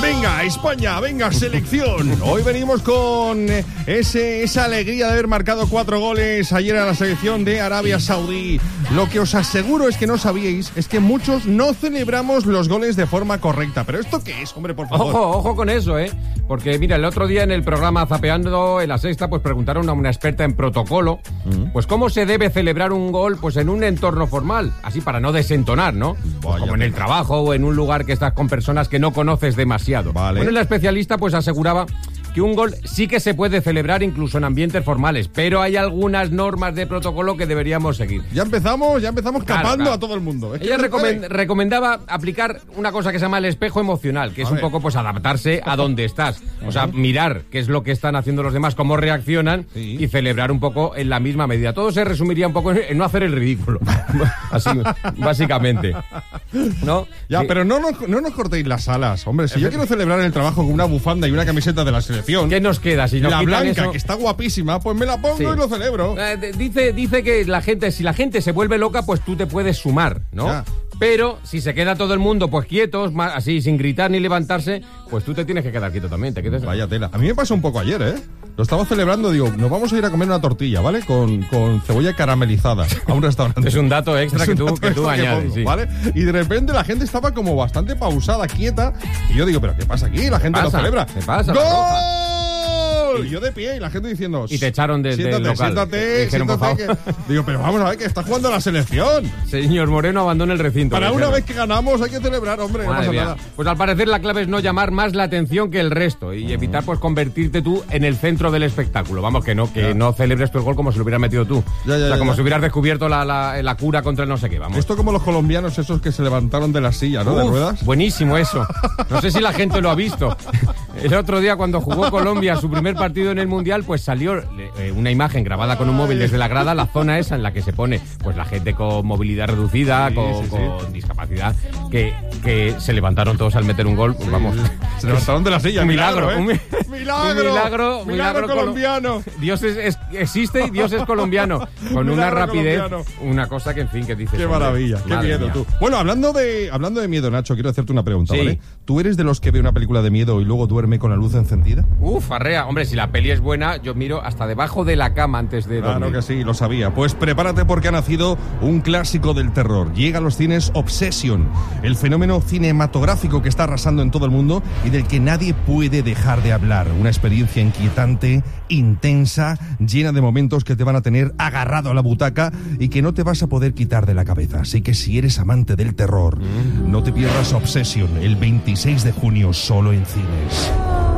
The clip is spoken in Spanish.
Venga, España, venga, selección. Hoy venimos con esa alegría de haber marcado 4 goles ayer a la selección de Arabia Saudí. Lo que os aseguro es que no sabíais es que muchos no celebramos los goles de forma correcta. ¿Pero esto qué es, hombre, por favor? Ojo con eso, porque mira, el otro día en el programa Zapeando, en La Sexta, pues preguntaron a una experta en protocolo, pues cómo se debe celebrar un gol pues en un entorno formal, así para no desentonar, ¿no? Pues como en el trabajo o en un lugar que estás con personas que no conoces demasiado. Vale. Bueno, la especialista pues aseguraba que un gol sí que se puede celebrar incluso en ambientes formales, pero hay algunas normas de protocolo que deberíamos seguir. Ya empezamos capando a todo el mundo. Ella recomendaba aplicar una cosa que se llama el espejo emocional, que es un poco pues adaptarse a donde estás. O sea, mirar qué es lo que están haciendo los demás, cómo reaccionan y celebrar un poco en la misma medida. Todo se resumiría un poco en no hacer el ridículo. Así, básicamente. ¿No? Ya, sí. Pero no nos cortéis las alas, hombre. Si yo quiero celebrar el trabajo con una bufanda y una camiseta de la selección, ¿qué nos queda? Si nos la blanca, eso, que está guapísima, pues me la pongo y lo celebro. Dice que si la gente se vuelve loca, pues tú te puedes sumar, ¿no? Ya. Pero si se queda todo el mundo pues quietos, así sin gritar ni levantarse, pues tú te tienes que quedar quieto también. Vaya tela. A mí me pasó un poco ayer, Lo estaba celebrando, digo, nos vamos a ir a comer una tortilla, ¿vale? Con cebolla caramelizada a un restaurante. Es un dato extra que tú añades, pongo, ¿vale? Y de repente la gente estaba como bastante pausada, quieta. Y yo digo, ¿pero qué pasa aquí? La gente lo celebra. ¿Qué pasa? ¡Gol! Y yo de pie y la gente diciendo... Y te echaron del local. Siéntate. Digo, pero vamos a ver que está jugando la selección. Señor Moreno, abandona el recinto. Para una vez que ganamos hay que celebrar, hombre. No pasa nada. Pues al parecer la clave es no llamar más la atención que el resto y evitar pues convertirte tú en el centro del espectáculo. Vamos, que no celebres tu gol como si lo hubieras metido tú. Como si hubieras descubierto la cura contra el no sé qué, vamos. Esto como los colombianos esos que se levantaron de la silla, ¿no? De ruedas. Buenísimo eso. No sé si la gente lo ha visto. El otro día cuando jugó Colombia su primer partido en el Mundial, pues salió una imagen grabada con un móvil desde la grada, la zona esa en la que se pone pues la gente con movilidad reducida, con discapacidad, que se levantaron todos al meter un gol. Pues vamos, se levantaron de la silla. Un milagro. Milagro colombiano. Dios existe y Dios es colombiano. Con una rapidez, una cosa que en fin, que dices. Qué maravilla, qué miedo tú. Bueno, hablando de miedo, Nacho, quiero hacerte una pregunta, ¿vale? ¿Tú eres de los que ve una película de miedo y luego duerme con la luz encendida? Arrea. Hombre, si la peli es buena, yo miro hasta debajo de la cama antes de dormir. Claro que sí, lo sabía. Pues prepárate porque ha nacido un clásico del terror. Llega a los cines Obsession, el fenómeno cinematográfico que está arrasando en todo el mundo y del que nadie puede dejar de hablar. Una experiencia inquietante, intensa, llena de momentos que te van a tener agarrado a la butaca y que no te vas a poder quitar de la cabeza. Así que si eres amante del terror, no te pierdas Obsession el 26 de junio solo en cines.